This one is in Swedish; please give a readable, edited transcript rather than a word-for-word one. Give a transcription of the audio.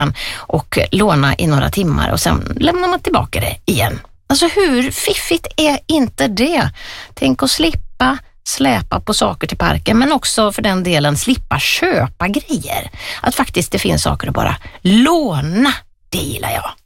och låna i några timmar och sen lämnar man tillbaka det igen. Alltså hur fiffigt är inte det? Tänk att slippa släpa på saker till parken, men också för den delen slippa köpa grejer. Att faktiskt det finns saker att bara låna, det gillar jag.